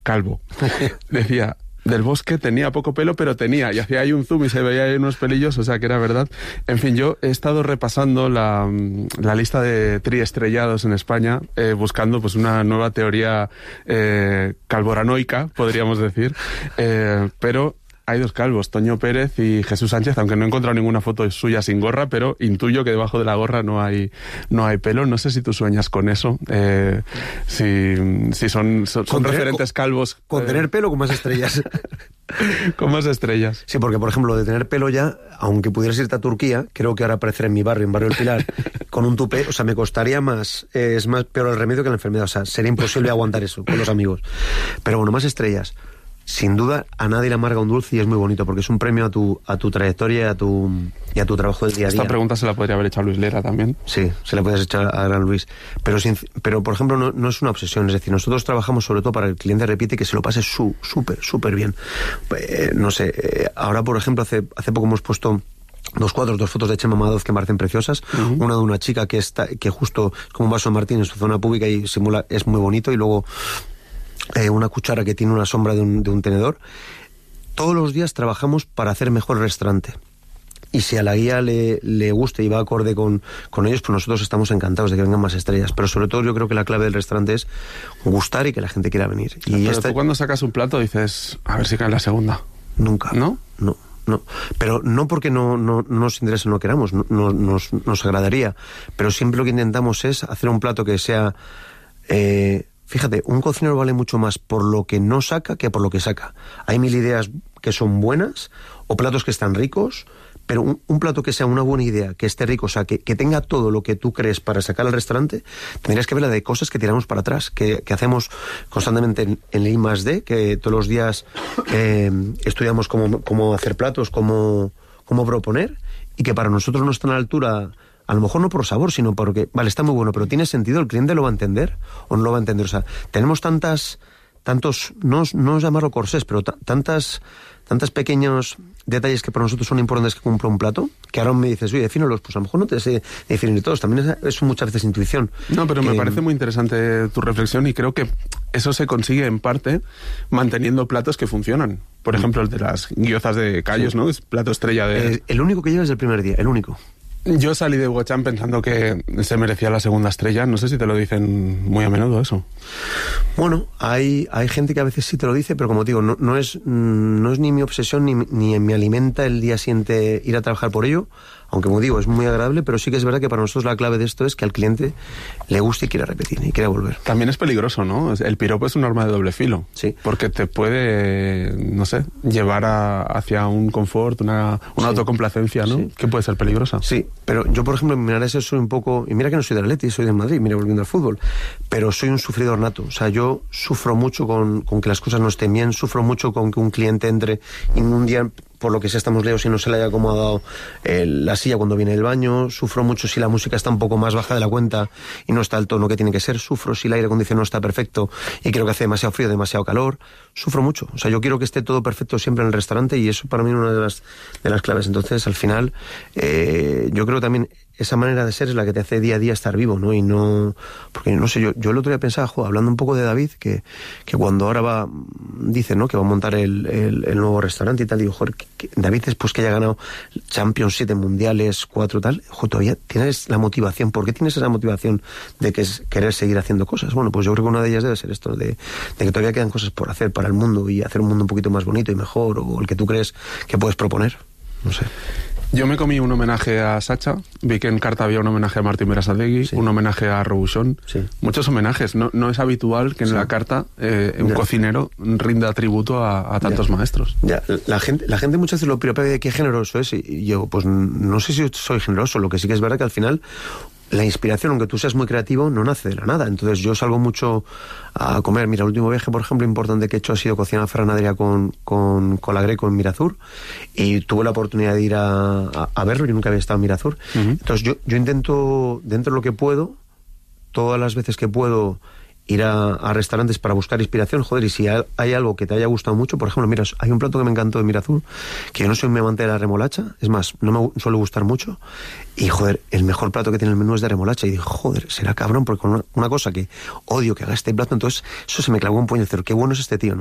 calvo. Decía, Del Bosque tenía poco pelo, pero tenía, y hacía ahí un zoom y se veía ahí unos pelillos, o sea que era verdad. En fin, yo he estado repasando la lista de triestrellados en España, buscando pues una nueva teoría calvoranoica, podríamos decir, pero hay dos calvos, Toño Pérez y Jesús Sánchez, aunque no he encontrado ninguna foto suya sin gorra, pero intuyo que debajo de la gorra no hay pelo. No sé si tú sueñas con eso, si son referentes calvos. Con tener pelo, con más estrellas. Con más estrellas. Sí, porque por ejemplo, de tener pelo ya, aunque pudieras irte a Turquía, creo que ahora aparecer en mi barrio, en Barrio del Pilar, con un tupé, o sea, me costaría más, es más peor el remedio que la enfermedad, o sea, sería imposible aguantar eso con los amigos. Pero bueno, más estrellas. Sin duda, a nadie le amarga un dulce y es muy bonito porque es un premio a tu trayectoria y a tu trabajo del día a día. Esta pregunta se la podría haber hecho a Luis Lera también. Sí, se la puedes echar a Gran Luis. Pero por ejemplo, no es una obsesión. Es decir, nosotros trabajamos sobre todo para que el cliente repite y que se lo pase súper bien. No sé, ahora por ejemplo, hace poco hemos puesto dos fotos de Chema Madoz que me parecen preciosas. Uh-huh. Una de una chica que justo como un vaso de Martín en su zona pública y simula, es muy bonito. Y luego una cuchara que tiene una sombra de un tenedor. Todos los días trabajamos para hacer mejor el restaurante. Y si a la guía le gusta y va acorde con ellos, pues nosotros estamos encantados de que vengan más estrellas. Pero sobre todo yo creo que la clave del restaurante es gustar y que la gente quiera venir. Pero tú cuando sacas un plato dices, a ver si cae la segunda. Nunca. ¿No? No. Pero no porque no nos interese o no queramos, nos agradaría. Pero siempre lo que intentamos es hacer un plato que sea... Fíjate, un cocinero vale mucho más por lo que no saca que por lo que saca. Hay mil ideas que son buenas, o platos que están ricos, pero un plato que sea una buena idea, que esté rico, o sea, que tenga todo lo que tú crees para sacar al restaurante, tendrías que ver la de cosas que tiramos para atrás, que hacemos constantemente en el I+D, que todos los días estudiamos cómo hacer platos, cómo proponer, y que para nosotros no están a la altura... A lo mejor no por sabor, sino porque, vale, está muy bueno, pero ¿tiene sentido? ¿El cliente lo va a entender o no lo va a entender? O sea, tenemos tantos, no llamarlo corsés, pero tantos pequeños detalles que para nosotros son importantes que cumpla un plato, que ahora me dices, oye, defínolos, pues a lo mejor no te sé definir todos, también es muchas veces intuición. No, pero me parece muy interesante tu reflexión y creo que eso se consigue en parte manteniendo platos que funcionan. Por ejemplo, el de las guiozas de callos, sí. ¿No? Es plato estrella de... el único que lleva desde el primer día, el único. Yo salí de Hugo Chan pensando que se merecía la segunda estrella. No sé si te lo dicen muy a menudo eso. Bueno, hay gente que a veces sí te lo dice, pero como te digo, no es ni mi obsesión ni me alimenta el día siguiente ir a trabajar por ello. Aunque, como digo, es muy agradable, pero sí que es verdad que para nosotros la clave de esto es que al cliente le guste y quiera repetir y quiera volver. También es peligroso, ¿no? El piropo es un arma de doble filo. Sí. Porque te puede, no sé, llevar hacia un confort, una sí. Autocomplacencia, ¿no? Sí. Que puede ser peligrosa. Sí, pero yo, por ejemplo, en Minares soy un poco... Y mira que no soy de Atleti, soy de Madrid, mira, volviendo al fútbol. Pero soy un sufridor nato. O sea, yo sufro mucho con que las cosas no estén bien, sufro mucho con que un cliente entre y un día... por lo que sea estamos lejos y no se le haya acomodado la silla cuando viene del baño, sufro mucho si la música está un poco más baja de la cuenta y no está al tono que tiene que ser, sufro si el aire acondicionado no está perfecto y creo que hace demasiado frío, demasiado calor, sufro mucho, o sea, yo quiero que esté todo perfecto siempre en el restaurante y eso para mí es una de las claves. Entonces, al final, yo creo también esa manera de ser es la que te hace día a día estar vivo, ¿no? Y no... Porque, no sé, yo el otro día pensaba, hablando un poco de David, que cuando ahora dice, ¿no?, que va a montar el nuevo restaurante y tal, digo, joder, David, después que haya ganado Champions, 7 mundiales, 4 tal, todavía tienes la motivación. ¿Por qué tienes esa motivación de que es querer seguir haciendo cosas? Bueno, pues yo creo que una de ellas debe ser esto, de que todavía quedan cosas por hacer para el mundo y hacer un mundo un poquito más bonito y mejor, o el que tú crees que puedes proponer. No sé. Yo me comí un homenaje a Sacha, vi que en carta había un homenaje a Martín Berasategui, sí. Un homenaje a Robuchon, sí. Muchos homenajes. No es habitual que en la carta un cocinero rinda tributo a tantos maestros. Ya. La gente muchas veces lo piropea de qué generoso es, y yo pues no sé si soy generoso, lo que sí que es verdad que al final la inspiración, aunque tú seas muy creativo, no nace de la nada. Entonces yo salgo mucho a comer. Mira, el último viaje, por ejemplo, importante que he hecho ha sido cocinar Ferran Adrià con la Greco en Mirazur, y tuve la oportunidad de ir a verlo. Yo nunca había estado en Mirazur. Uh-huh. Entonces yo intento, dentro de lo que puedo, todas las veces que puedo, ir a restaurantes para buscar inspiración, joder, y si hay algo que te haya gustado mucho, por ejemplo, mira, hay un plato que me encantó de Mirazul, que yo no soy muy amante de la remolacha, es más, no me suele gustar mucho, y joder, el mejor plato que tiene el menú es de remolacha, y digo, joder, será cabrón, porque con una cosa que odio que haga este plato, entonces eso se me clavó un puño, qué bueno es este tío, ¿no?